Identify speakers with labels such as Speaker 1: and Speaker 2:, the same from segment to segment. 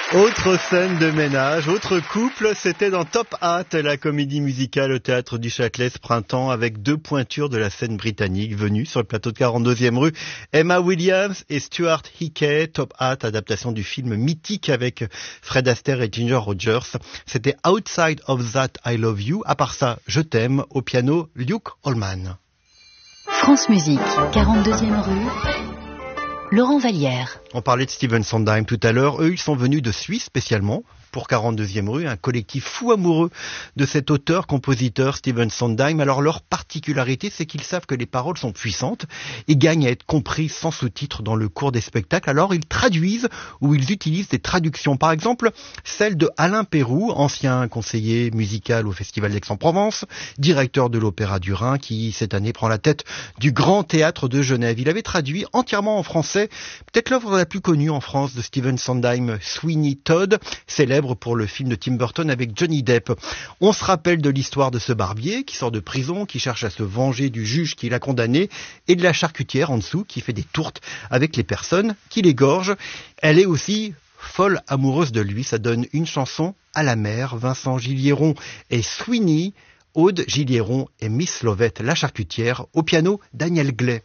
Speaker 1: Autre scène de ménage, autre couple, c'était dans Top Hat, la comédie musicale au théâtre du Châtelet ce printemps, avec deux pointures de la scène britannique venues sur le plateau de 42e rue, Emma Williams et Stuart Hickey. Top Hat, adaptation du film mythique avec Fred Astaire et Ginger Rogers. C'était Outside of That I Love You. À part ça, Je t'aime, au piano, Luke Holman.
Speaker 2: France Musique, 42e rue, Laurent Vallière.
Speaker 1: On parlait de Stephen Sondheim tout à l'heure. Eux, ils sont venus de Suisse spécialement pour 42e rue, un collectif fou amoureux de cet auteur-compositeur Stephen Sondheim. Alors leur particularité, c'est qu'ils savent que les paroles sont puissantes et gagnent à être comprises sans sous-titres dans le cours des spectacles. Alors ils traduisent ou ils utilisent des traductions. Par exemple, celle de Alain Péroux, ancien conseiller musical au Festival d'Aix-en-Provence, directeur de l'Opéra du Rhin, qui cette année prend la tête du Grand Théâtre de Genève. Il avait traduit entièrement en français, peut-être l'œuvre la plus connue en France de Stephen Sondheim, Sweeney Todd, célèbre pour le film de Tim Burton avec Johnny Depp. On se rappelle de l'histoire de ce barbier qui sort de prison, qui cherche à se venger du juge qui l'a condamné, et de la charcutière en dessous qui fait des tourtes avec les personnes qui l'égorgent. Elle est aussi folle amoureuse de lui. Ça donne une chanson à la mer. Vincent Gilliéron et Sweeney, Aude Gilliéron et Miss Lovette, la charcutière, au piano Daniel Glay.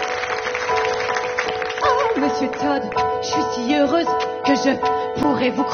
Speaker 3: Monsieur Todd, je suis si heureuse que je pourrais vous croire.